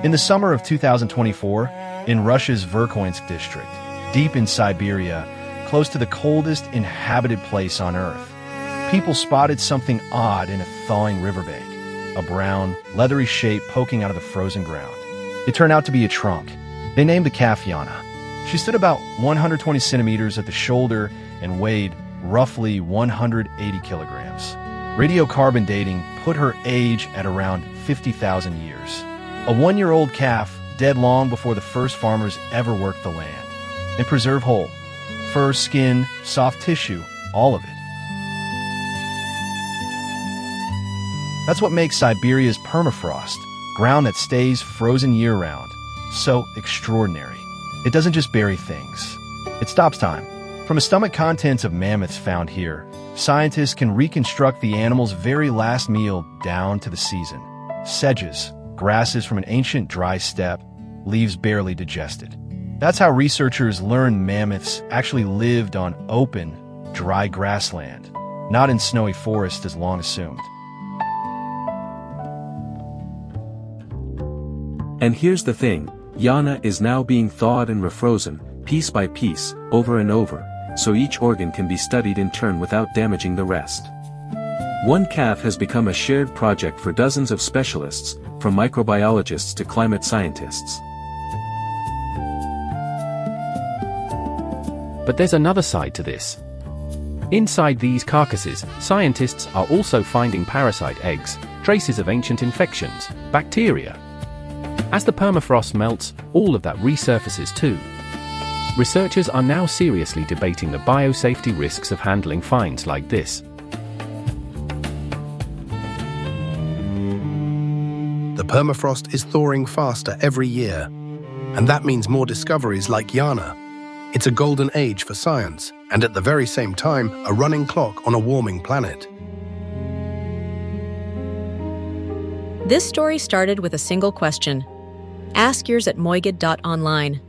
In the summer of 2024, in Russia's Verkhoinsk district, deep in Siberia, close to the coldest inhabited place on Earth, people spotted something odd in a thawing riverbank, a brown, leathery shape poking out of the frozen ground. It turned out to be a trunk. They named the calf Yana. She stood about 120 centimeters at the shoulder and weighed roughly 180 kilograms. Radiocarbon dating put her age at around 50,000 years. A one-year-old calf dead long before the first farmers ever worked the land. And preserved whole. Fur, skin, soft tissue, all of it. That's what makes Siberia's permafrost, ground that stays frozen year-round, so extraordinary. It doesn't just bury things. It stops time. From the stomach contents of mammoths found here, scientists can reconstruct the animal's very last meal down to the season. Sedges, grasses from an ancient dry steppe, leaves barely digested. That's how researchers learned mammoths actually lived on open, dry grassland, not in snowy forests as long assumed. And here's the thing, Yana is now being thawed and refrozen, piece by piece, over and over, so each organ can be studied in turn without damaging the rest. One calf has become a shared project for dozens of specialists, from microbiologists to climate scientists. But there's another side to this. Inside these carcasses, scientists are also finding parasite eggs, traces of ancient infections, bacteria. As the permafrost melts, all of that resurfaces too. Researchers are now seriously debating the biosafety risks of handling finds like this. The permafrost is thawing faster every year, and that means more discoveries like Yana. It's a golden age for science, and at the very same time, a running clock on a warming planet. This story started with a single question. Ask yours at moigad.online.